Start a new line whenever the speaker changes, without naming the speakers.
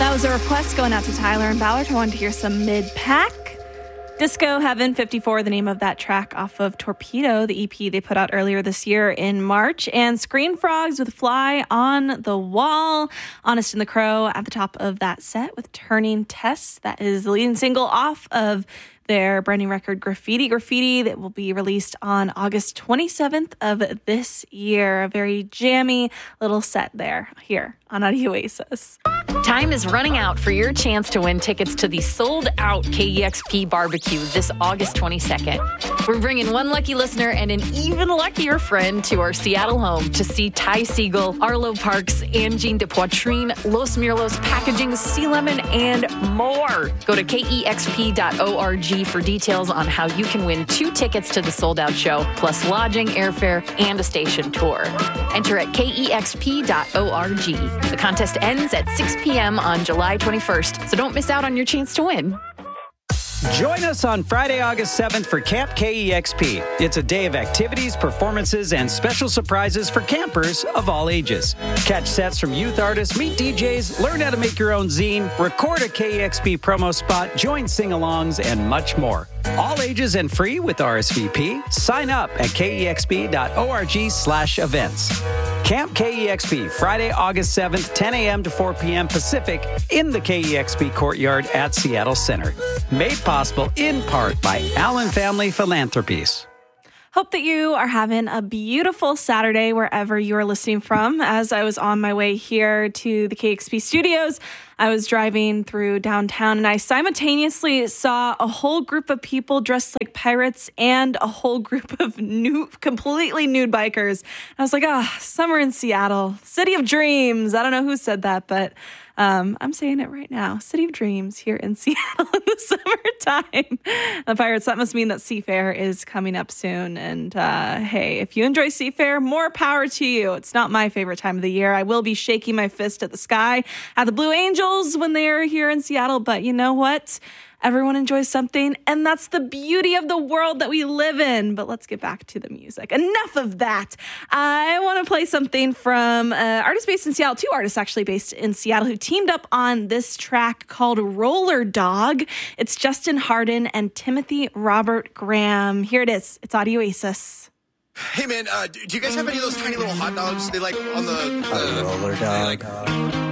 That was a request going out to Tyler and Ballard who wanted to hear some mid-pack. Disco Heaven 54, the name of that track off of Torpedo, the EP they put out earlier this year in March. And Screen Frogs with Fly on the Wall. Honest and the Crow at the top of that set with Turning Tests. That is the leading single off of their brand new record, Graffiti. Graffiti, that will be released on August 27th of this year. A very jammy little set there here on Audio Oasis.
Time is running out for your chance to win tickets to the sold-out KEXP barbecue this August 22nd. We're bringing one lucky listener and an even luckier friend to our Seattle home to see Ty Segall, Arlo Parks, Angine de Poitrine, Los Mirlos Packaging, Sea Lemon, and more. Go to kexp.org for details on how you can win 2 tickets to the sold-out show, plus lodging, airfare, and a station tour. Enter at kexp.org. The contest ends at 6 p.m. on July 21st, so don't miss out on your chance to win.
Join us on Friday, August 7th for Camp KEXP. It's a day of activities, performances, and special surprises for campers of all ages. Catch sets from youth artists, meet DJs, learn how to make your own zine, record a KEXP promo spot, join sing-alongs, and much more. All ages and free with RSVP. Sign up at kexp.org/events. Camp KEXP, Friday, August 7th, 10 a.m. to 4 p.m. Pacific in the KEXP Courtyard at Seattle Center. Made possible in part by Allen Family Philanthropies.
Hope that you are having a beautiful Saturday wherever you are listening from. As I was on my way here to the KEXP studios, I was driving through downtown and I simultaneously saw a whole group of people dressed like pirates and a whole group of completely nude bikers. I was like, summer in Seattle, city of dreams. I don't know who said that, but I'm saying it right now. City of dreams here in Seattle in the summertime. The pirates, that must mean that Seafair is coming up soon. And hey, if you enjoy Seafair, more power to you. It's not my favorite time of the year. I will be shaking my fist at the sky at the Blue Angels when they are here in Seattle. But you know what? Everyone enjoys something, and that's the beauty of the world that we live in. But let's get back to the music. Enough of that. I want to play something from artists based in Seattle, 2 artists actually based in Seattle who teamed up on this track called Roller Dog. It's Justin Hardin and Timothy Robert Graham. Here it is. It's Audio Oasis.
Hey, man, do you guys have any of those tiny little hot dogs they like on the
roller dog?